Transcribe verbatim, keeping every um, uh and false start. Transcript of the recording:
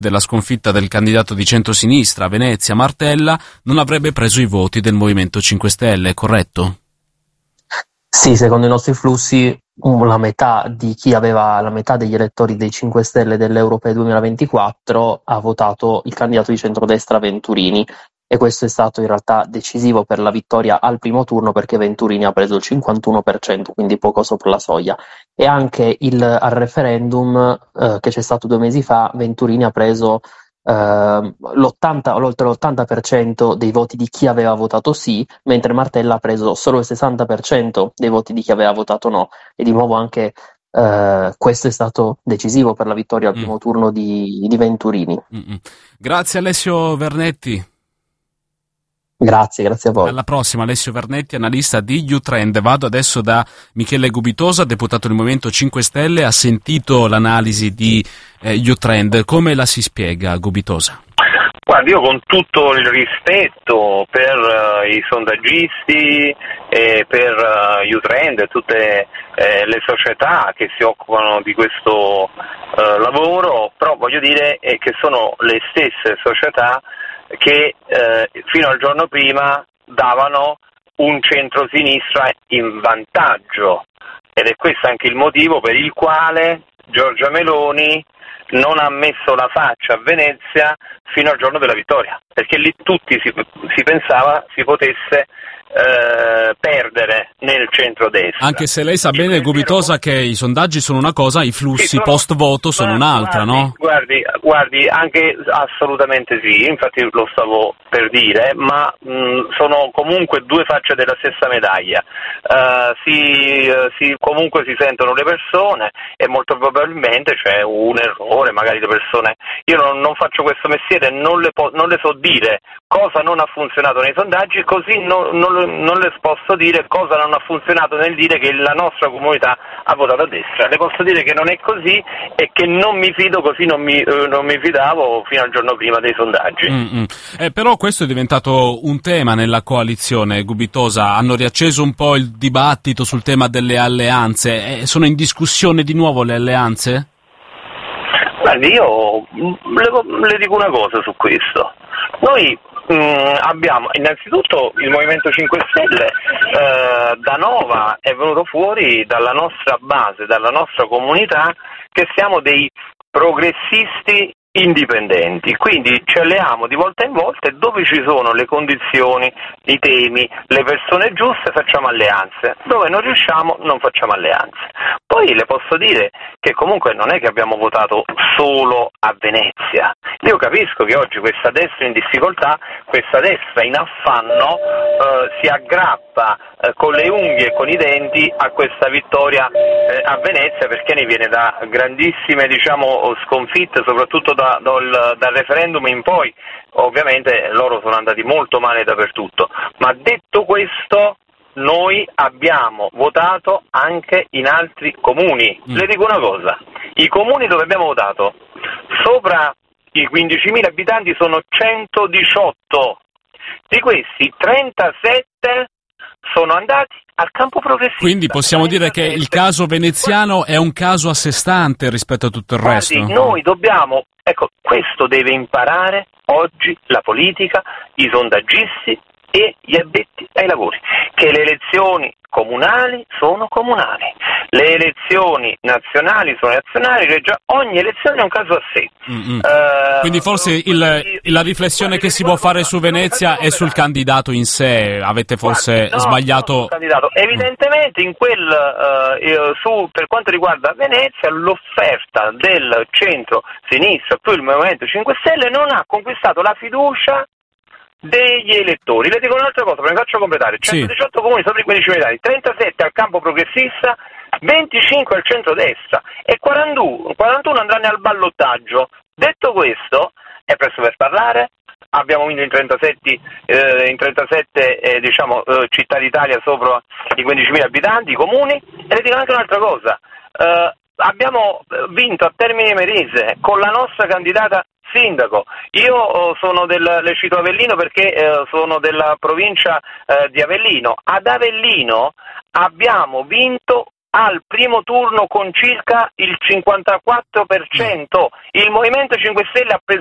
della sconfitta del candidato di centrosinistra a Venezia, Martella, non avrebbe preso i voti del Movimento cinque Stelle, corretto? Sì, secondo i nostri flussi la metà di chi aveva la metà degli elettori dei cinque Stelle dell'Europeo duemilaventiquattro ha votato il candidato di centrodestra Venturini, e questo è stato in realtà decisivo per la vittoria al primo turno, perché Venturini ha preso il cinquantuno per cento, quindi poco sopra la soglia. E anche il, al referendum eh, che c'è stato due mesi fa, Venturini ha preso eh, l'ottanta, oltre l'ottanta per cento dei voti di chi aveva votato sì, mentre Martella ha preso solo il sessanta per cento dei voti di chi aveva votato no. E di nuovo anche eh, questo è stato decisivo per la vittoria al primo mm. turno di, di Venturini. Mm-mm. Grazie Alessio Vernetti. Grazie, grazie a voi. Alla prossima, Alessio Vernetti, analista di Utrend. Vado adesso da Michele Gubitosa, deputato del Movimento cinque Stelle. Ha sentito l'analisi di eh, Utrend. Come la si spiega, Gubitosa? Guardi, io con tutto il rispetto per uh, i sondaggisti e per uh, Utrend e tutte eh, le società che si occupano di questo uh, lavoro, però voglio dire eh, che sono le stesse società che eh, fino al giorno prima davano un centrosinistra in vantaggio, ed è questo anche il motivo per il quale Giorgia Meloni non ha messo la faccia a Venezia fino al giorno della vittoria, perché lì tutti si, si pensava si potesse eh, perdere nel centrodestra. Anche se lei sa bene, Gubitosa, che i sondaggi sono una cosa, i flussi sì, sono, post-voto sono un'altra, guardi, no? Guardi, guardi, anche assolutamente sì, infatti lo stavo per dire, ma mh, sono comunque due facce della stessa medaglia. Uh, si, uh, si, comunque si sentono le persone e molto probabilmente c'è un errore, magari le persone, io non, non faccio questo mestiere, non le, po- non le so dire cosa non ha funzionato nei sondaggi, così no, non, non le posso dire cosa non ha funzionato nel dire che la nostra comunità ha votato a destra. Le posso dire che non è così e che non mi fido, così non mi, eh, non mi fidavo fino al giorno prima dei sondaggi. Mm-hmm. Eh, però questo è diventato un tema nella coalizione, Gubitosa. Hanno riacceso un po' il dibattito sul tema delle alleanze. Eh, sono in discussione di nuovo le alleanze? Guardi, io le, le dico una cosa su questo. Noi mh, abbiamo innanzitutto il Movimento cinque Stelle, eh, da Nova è venuto fuori dalla nostra base, dalla nostra comunità, che siamo dei progressisti indipendenti, quindi ci alleiamo di volta in volta e dove ci sono le condizioni, i temi, le persone giuste facciamo alleanze, dove non riusciamo non facciamo alleanze. Poi le posso dire che comunque non è che abbiamo votato solo a Venezia. Io capisco che oggi questa destra in difficoltà, questa destra in affanno eh, si aggrappa eh, con le unghie e con i denti a questa vittoria eh, a Venezia, perché ne viene da grandissime, diciamo, sconfitte, soprattutto da, dal, dal referendum in poi. Ovviamente loro sono andati molto male dappertutto, ma detto questo noi abbiamo votato anche in altri comuni. Mm. Le dico una cosa, i comuni dove abbiamo votato sopra i quindicimila abitanti sono centodiciotto, di questi trentasette sono andati al campo progressista. Quindi possiamo trentasette. Dire che il caso veneziano è un caso a sé stante rispetto a tutto il resto. Guardi, noi dobbiamo, ecco, questo deve imparare oggi la politica, i sondaggisti e gli addetti ai lavori, che le elezioni comunali sono comunali, le elezioni nazionali sono nazionali, già ogni elezione è un caso a sé. Mm-hmm. Uh, Quindi forse il, la riflessione che si può fare su Venezia è sul candidato in sé, avete forse Guarda, no, sbagliato? No, candidato. Evidentemente in quel, uh, su, per quanto riguarda Venezia, l'offerta del centro-sinistra più il Movimento cinque Stelle non ha conquistato la fiducia degli elettori. Le dico un'altra cosa, me ne faccio completare: centodiciotto sì. Comuni sopra i quindicimila abitanti, trentasette al campo progressista, venticinque al centrodestra e quarantuno, quarantuno andranno al ballottaggio. Detto questo, è presto per parlare. Abbiamo vinto in trentasette, eh, in trentasette eh, diciamo, eh, città d'Italia sopra i quindicimila abitanti, i comuni. E le dico anche un'altra cosa, eh, abbiamo vinto a Termini Imerese con la nostra candidata sindaco. Io oh, sono del, le cito Avellino perché eh, sono della provincia eh, di Avellino. Ad Avellino abbiamo vinto al primo turno con circa il cinquantaquattro per cento. Il Movimento cinque Stelle ha preso